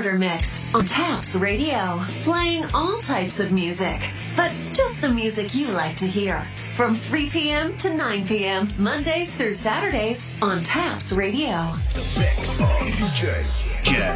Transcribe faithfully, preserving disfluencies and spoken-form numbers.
Starter Mix on Taps Radio, playing all types of music, but just the music you like to hear. From three p.m. to nine p.m., Mondays through Saturdays on Taps Radio. The mix on D J.